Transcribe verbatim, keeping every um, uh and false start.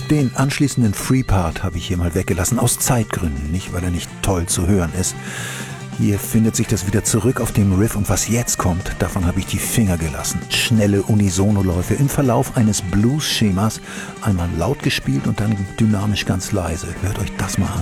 Den anschließenden Free-Part habe ich hier mal weggelassen, aus Zeitgründen, nicht weil er nicht toll zu hören ist. Hier findet sich das wieder zurück auf dem Riff und was jetzt kommt, davon habe ich die Finger gelassen. Schnelle Unisono-Läufe im Verlauf eines Blues-Schemas, einmal laut gespielt und dann dynamisch ganz leise. Hört euch das mal an.